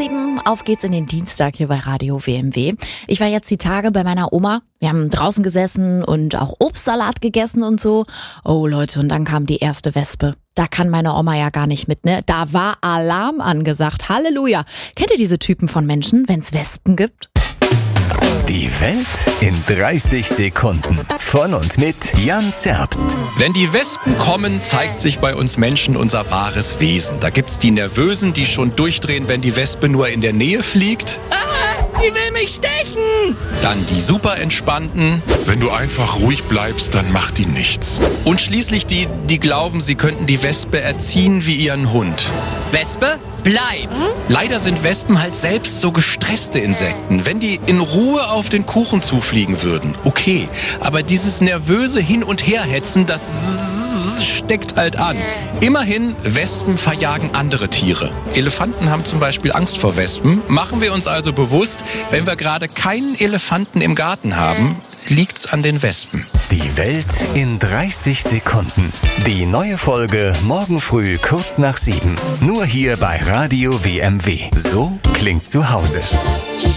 7, auf geht's in den Dienstag hier bei Radio WMW. Ich war jetzt die Tage bei meiner Oma. Wir haben draußen gesessen und auch Obstsalat gegessen und so. Oh Leute, und dann kam die erste Wespe. Da kann meine Oma ja gar nicht mit, ne? Da war Alarm angesagt. Halleluja. Kennt ihr diese Typen von Menschen, wenn es Wespen gibt? Die Welt in 30 Sekunden. Von und mit Jan Zerbst. Wenn die Wespen kommen, zeigt sich bei uns Menschen unser wahres Wesen. Da gibt's die Nervösen, die schon durchdrehen, wenn die Wespe nur in der Nähe fliegt. Die will mich stechen! Dann die super entspannten. Wenn du einfach ruhig bleibst, dann macht die nichts. Und schließlich die, die glauben, sie könnten die Wespe erziehen wie ihren Hund. Wespe, bleib! Leider sind Wespen halt selbst so gestresste Insekten. Wenn die in Ruhe auf den Kuchen zufliegen würden, okay. Aber dieses nervöse Hin- und Herhetzen, das steckt halt an. Immerhin, Wespen verjagen andere Tiere. Elefanten haben zum Beispiel Angst vor Wespen. Machen wir uns also bewusst, wenn wir gerade keinen Elefanten im Garten haben, liegt's an den Wespen. Die Welt in 30 Sekunden. Die neue Folge morgen früh kurz nach 7. Nur hier bei Radio WMW. So klingt zu Hause.